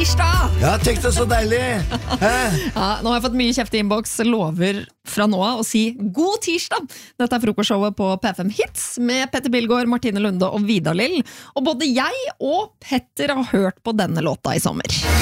Ja, tenk det så deilig. Ja, nå har jeg fått mye kjeft i innboks. Lover fra nå av å si god tirsdag. Dette er frokostshowet på P5 Hits med Petter Bilgaard, Martine Lunde og Vidar Lill. Og både jeg og Petter har hørt på denne låta i sommer.